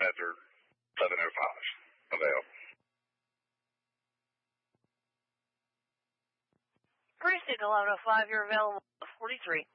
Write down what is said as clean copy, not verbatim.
Ledger 705 available. Precinct 1105, you're available at 43.